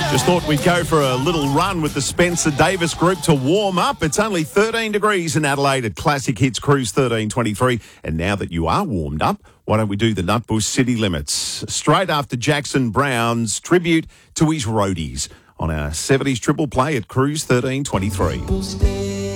Just thought we'd go for a little run with the Spencer Davis Group to warm up. It's only 13 degrees in Adelaide at Classic Hits Cruise 1323. And now that you are warmed up, why don't we do the Nutbush City Limits? Straight after Jackson Brown's tribute to his roadies on our 70s triple play at Cruise 1323.